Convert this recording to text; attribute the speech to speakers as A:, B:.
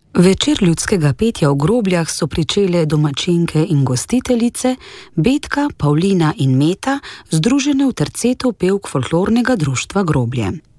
A: Večer ljudskega petja v Grobljah so pričele domačinke in gostiteljice Betka, Pavlina in Meta, združene v tercetu pevk folklornega društva Groblje.